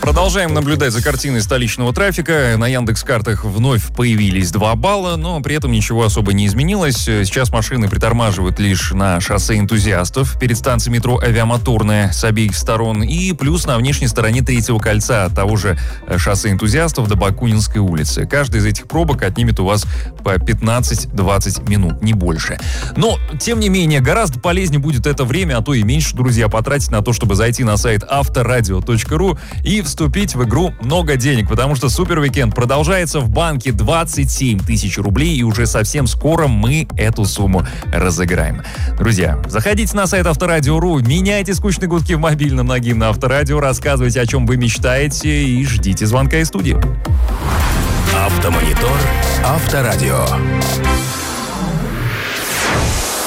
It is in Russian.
Продолжаем наблюдать за картиной столичного трафика. На Яндекс.Картах вновь появились 2 балла, но при этом ничего особо не изменилось. Сейчас машины притормаживают лишь на шоссе Энтузиастов перед станцией метро Авиамоторная с обеих сторон и плюс на внешней стороне Третьего кольца от того же шоссе Энтузиастов до Бакунинской улицы. Каждая из этих пробок отнимет у вас по 15-20 минут, не больше. Но, тем не менее, гораздо полезнее будет это время, а то и меньше, друзья, потратить на то, чтобы зайти на сайт авторадио.ру и вступить в игру «Много денег», потому что супервикенд продолжается. В банке 27 тысяч рублей, и уже совсем скоро мы эту сумму разыграем. Друзья, заходите на сайт авторадио.ру, меняйте скучные гудки в мобильном на гимн Авторадио, рассказывайте, о чем вы мечтаете, и ждите звонка из студии. Автомонитор Авторадио.